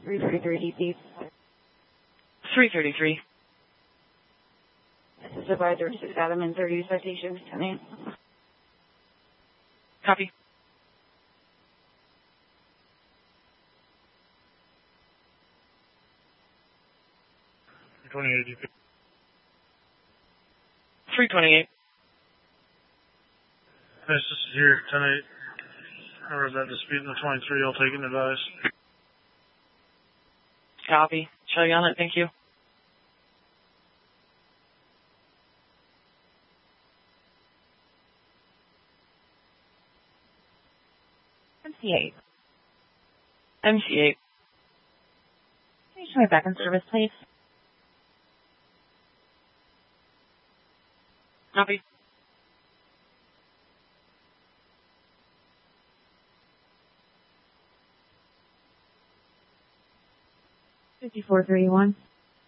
333 DC. 333. This is Advisor 6 Adam and 30 citations. Copy. $328. 328. This is here, 10-8. Or is that dispute in the 23? I'll take an advice. Copy. Show you on it. Thank you. MC8. MC8. Can you show me back in service, please? Copy. $54.31.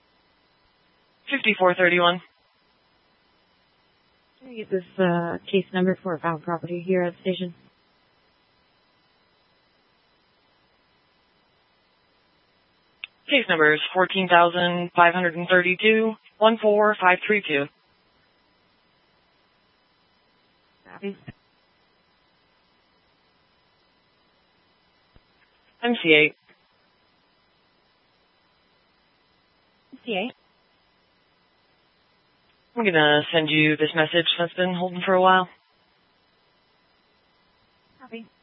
5431. Can I get this case number for a found property here at the station? Case number is 14,532 14532. Copy. MC8. MC8. I'm gonna send you this message that's been holding for a while. Copy.